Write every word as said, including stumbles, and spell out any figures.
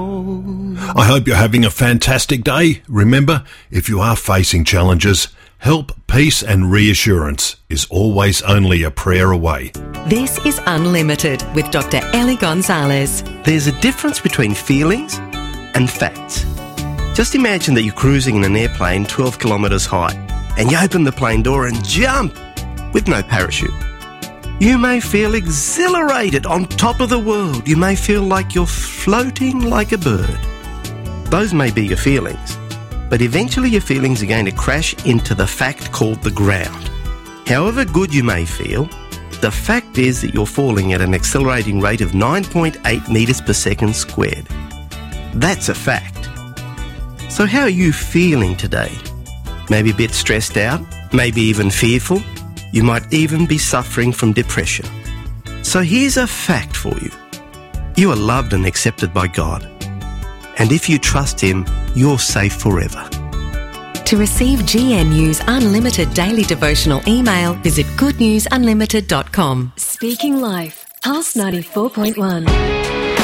I hope you're having a fantastic day. Remember, if you are facing challenges, help, peace and reassurance is always only a prayer away. This is Unlimited with Doctor Ellie Gonzalez. There's a difference between feelings and facts. Just imagine that you're cruising in an airplane twelve kilometres high and you open the plane door and jump with no parachute. You may feel exhilarated on top of the world. You may feel like you're floating like a bird. Those may be your feelings, but eventually your feelings are going to crash into the fact called the ground. However good you may feel, the fact is that you're falling at an accelerating rate of nine point eight metres per second squared. That's a fact. So how are you feeling today? Maybe a bit stressed out, maybe even fearful. You might even be suffering from depression. So here's a fact for you. You are loved and accepted by God. And if you trust Him, you're safe forever. To receive G N U's unlimited daily devotional email, visit good news unlimited dot com. Speaking Life, Pulse ninety-four point one.